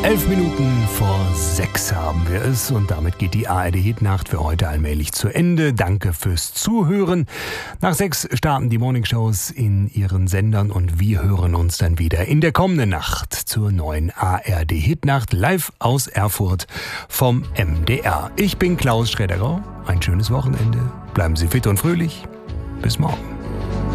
11 Minuten vor 6 haben wir es und damit geht die ARD-Hitnacht für heute allmählich zu Ende. Danke fürs Zuhören. Nach 6 starten die Morningshows in ihren Sendern und wir hören uns dann wieder in der kommenden Nacht zur neuen ARD-Hitnacht live aus Erfurt vom MDR. Ich bin Klaus Schreddergau. Ein schönes Wochenende. Bleiben Sie fit und fröhlich. Bis morgen.